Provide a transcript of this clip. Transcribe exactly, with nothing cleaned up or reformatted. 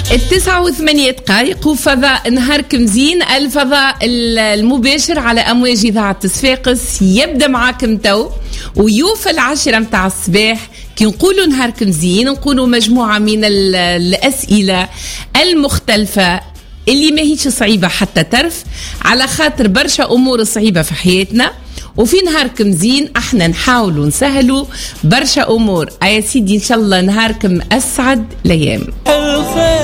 التسعة وثمانية دقائق وفضاء نهاركم زين، الفضاء المباشر على أمواج إذاعة صفاقس يبدأ معاكم تو ويوفى العشرة متاع الصباح. كي نقولوا نهاركم زين نقولوا مجموعة من الأسئلة المختلفة اللي ما هيش صعيبة حتى ترف، على خاطر برشا أمور صعيبة في حياتنا، وفي نهاركم زين احنا نحاولوا نسهلوا برشا أمور. يا سيدي إن شاء الله نهاركم أسعد الأيام.